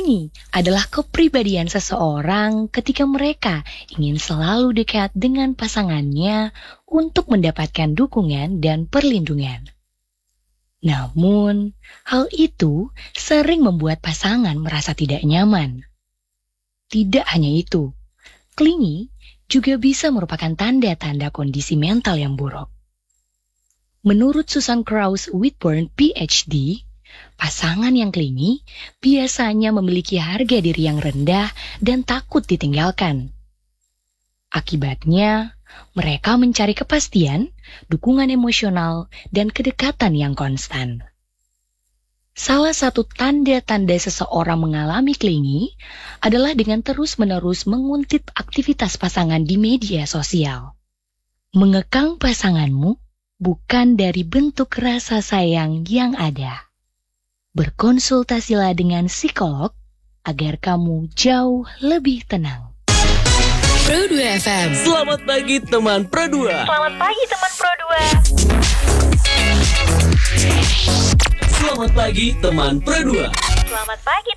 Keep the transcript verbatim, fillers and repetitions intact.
Clingy adalah kepribadian seseorang ketika mereka ingin selalu dekat dengan pasangannya untuk mendapatkan dukungan dan perlindungan. Namun, hal itu sering membuat pasangan merasa tidak nyaman. Tidak hanya itu, clingy juga bisa merupakan tanda-tanda kondisi mental yang buruk. Menurut Susan Krauss Whitburn, P H D, pasangan yang clingy biasanya memiliki harga diri yang rendah dan takut ditinggalkan. Akibatnya, mereka mencari kepastian, dukungan emosional, dan kedekatan yang konstan. Salah satu tanda-tanda seseorang mengalami clingy adalah dengan terus-menerus menguntit aktivitas pasangan di media sosial. Mengekang pasanganmu bukan dari bentuk rasa sayang yang ada. Berkonsultasilah dengan psikolog agar kamu jauh lebih tenang. Pro dua F M. Selamat pagi teman Pro dua. Selamat pagi teman Pro dua. Selamat pagi teman Pro dua. Selamat pagi